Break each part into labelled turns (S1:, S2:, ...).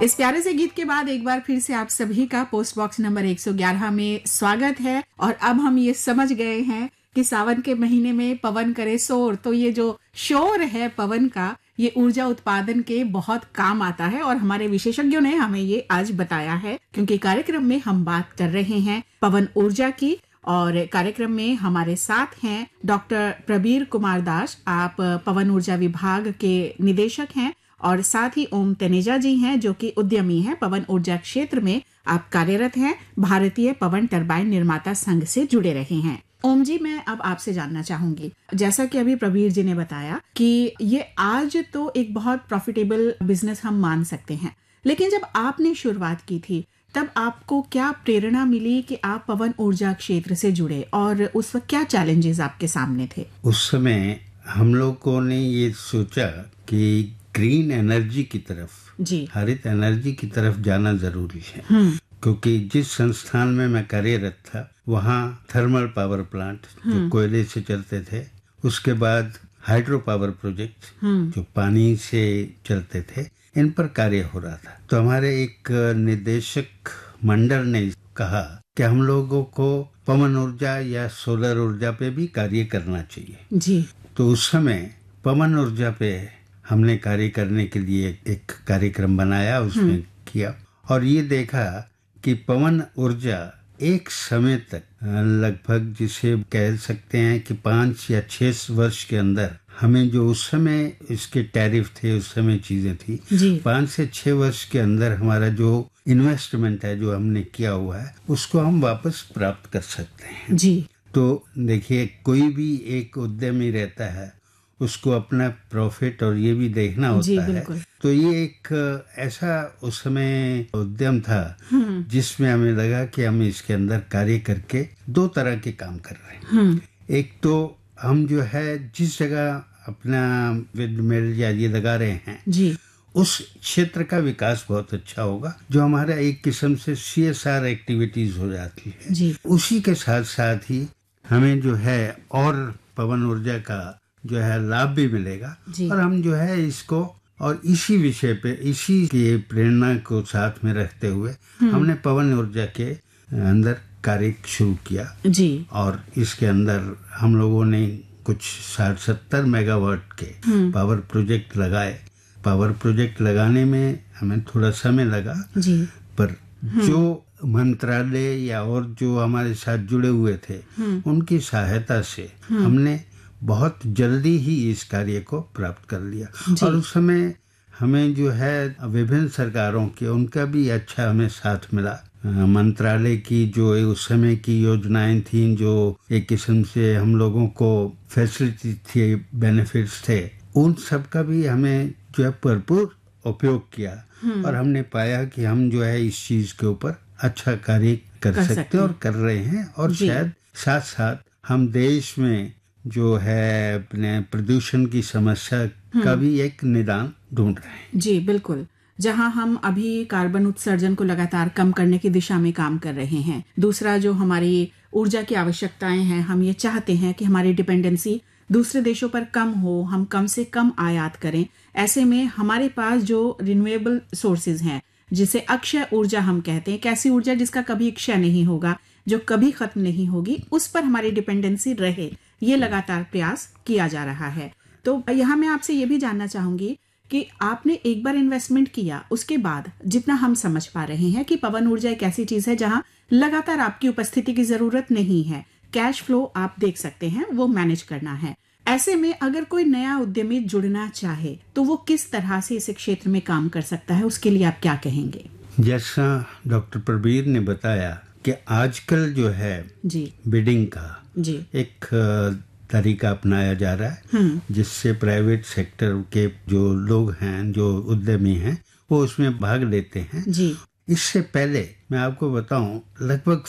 S1: इस प्यारे से गीत के बाद एक बार फिर से आप सभी का पोस्ट बॉक्स नंबर 111 में स्वागत है। और अब हम ये समझ गए हैं कि सावन के महीने में पवन करे शोर, तो ये जो शोर है पवन का, ये ऊर्जा उत्पादन के बहुत काम आता है और हमारे विशेषज्ञों ने हमें ये आज बताया है, क्योंकि कार्यक्रम में हम बात कर रहे हैं पवन ऊर्जा की। और कार्यक्रम में हमारे साथ हैं डॉक्टर प्रबीर कुमार दास, आप पवन ऊर्जा विभाग के निदेशक हैं, और साथ ही ओम तनेजा जी हैं जो कि उद्यमी हैं, पवन ऊर्जा क्षेत्र में आप कार्यरत हैं, भारतीय पवन टरबाइन निर्माता संघ से जुड़े रहे हैं। ओम जी, मैं अब आपसे जानना चाहूंगी, जैसा कि अभी प्रबीर जी ने बताया कि ये आज तो एक बहुत प्रॉफिटेबल बिजनेस हम मान सकते हैं, लेकिन जब आपने शुरुआत की थी तब आपको क्या प्रेरणा मिली कि आप पवन ऊर्जा क्षेत्र से जुड़े, और उस वक्त क्या चैलेंजेस आपके सामने थे?
S2: उस समय हम लोगों ने ये सोचा कि ग्रीन एनर्जी की तरफ,
S1: जी,
S2: हरित एनर्जी की तरफ जाना जरूरी है, क्योंकि जिस संस्थान में मैं कार्यरत था वहाँ थर्मल पावर प्लांट जो कोयले से चलते थे, उसके बाद हाइड्रो पावर प्रोजेक्ट जो पानी से चलते थे, इन पर कार्य हो रहा था। तो हमारे एक निदेशक मंडल ने कहा कि हम लोगों को पवन ऊर्जा या सोलर ऊर्जा पे भी कार्य करना चाहिए।
S1: जी।
S2: तो उस समय पवन ऊर्जा पे हमने कार्य करने के लिए एक कार्यक्रम बनाया, उसमें किया, और ये देखा कि पवन ऊर्जा एक समय तक लगभग जिसे कह सकते हैं कि 5 या 6 वर्ष के अंदर हमें जो उस समय इसके टैरिफ थे, उस समय चीजें थी, 5 से 6 वर्ष के अंदर हमारा जो इन्वेस्टमेंट है, जो हमने किया हुआ है, उसको हम वापस प्राप्त कर सकते हैं।
S1: जी।
S2: तो देखिए, कोई भी एक उद्यमी रहता है, उसको अपना प्रॉफिट और ये भी देखना होता है। तो ये एक ऐसा उस समय उद्यम था जिसमें हमें लगा कि हम इसके अंदर कार्य करके 2 तरह के काम कर रहे हैं। एक तो हम जो है जिस जगह अपना विंडमिल या ये लगा रहे हैं, जी, उस क्षेत्र का विकास बहुत अच्छा होगा, जो हमारा एक किस्म से CSR एक्टिविटीज हो जाती है। जी। उसी के साथ साथ ही हमें जो है और पवन ऊर्जा का जो है लाभ भी मिलेगा, और हम जो है इसको, और इसी विषय पे, इसी की प्रेरणा को साथ में रखते हुए हमने पवन ऊर्जा के अंदर कार्य शुरू किया। जी। और इसके अंदर हम लोगों ने कुछ 60-70 मेगावाट के पावर प्रोजेक्ट लगाए। पावर प्रोजेक्ट लगाने में हमें थोड़ा समय लगा, जी, पर जो मंत्रालय या और जो हमारे साथ जुड़े हुए थे, उनकी सहायता से हमने बहुत जल्दी ही इस कार्य को प्राप्त कर लिया। और उस समय हमें जो है विभिन्न सरकारों के, उनका भी अच्छा हमें साथ मिला। मंत्रालय की जो उस समय की योजनाएं थी, जो एक किस्म से हम लोगों को फैसिलिटी थी, बेनिफिट्स थे, उन सब का भी हमें जो है भरपूर उपयोग किया, और हमने पाया कि हम जो है इस चीज के ऊपर अच्छा कार्य कर सकते हैं और कर रहे हैं। और शायद साथ साथ हम देश में जो है अपने प्रदूषण की समस्या का भी एक निदान ढूंढ रहे हैं।
S1: जी बिल्कुल, जहां हम अभी कार्बन उत्सर्जन को लगातार कम करने की दिशा में काम कर रहे हैं। दूसरा, जो हमारी ऊर्जा की आवश्यकताएं हैं, हम ये चाहते हैं कि हमारी डिपेंडेंसी दूसरे देशों पर कम हो, हम कम से कम आयात करें। ऐसे में हमारे पास जो रिन्यूएबल सोर्सेज हैं, जिसे अक्षय ऊर्जा हम कहते हैं, एक ऐसी ऊर्जा जिसका कभी क्षय नहीं होगा, जो कभी खत्म नहीं होगी, उस पर हमारी डिपेंडेंसी रहे, ये लगातार प्रयास किया जा रहा है। तो यहाँ मैं आपसे ये भी जानना चाहूंगी कि आपने एक बार इन्वेस्टमेंट किया, उसके बाद जितना हम समझ पा रहे हैं कि पवन ऊर्जा एक ऐसी चीज है जहां लगातार आपकी उपस्थिति की जरूरत नहीं है, कैश फ्लो आप देख सकते हैं, वो मैनेज करना है। ऐसे में अगर कोई नया उद्यमी जुड़ना चाहे तो वो किस तरह से इस क्षेत्र में काम कर सकता है, उसके लिए आप क्या कहेंगे?
S2: जैसा डॉक्टर प्रबीर ने बताया कि आजकल जो है जी बिडिंग का जी एक तरीका अपनाया जा रहा है, जिससे प्राइवेट सेक्टर के जो लोग हैं, जो उद्यमी हैं, वो उसमें भाग लेते हैं। जी। इससे पहले मैं आपको बताऊं, लगभग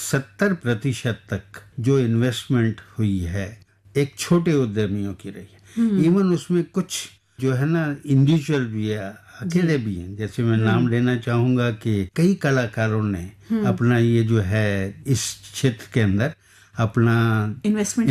S2: 70% तक जो इन्वेस्टमेंट हुई है एक छोटे उद्यमियों की रही है। इवन उसमें कुछ जो है ना इंडिविजुअल भी है, अकेले भी हैं। जैसे मैं नाम लेना चाहूंगा कि कई कलाकारों ने अपना ये जो है इस क्षेत्र के अंदर अपना इन्वेस्टमेंट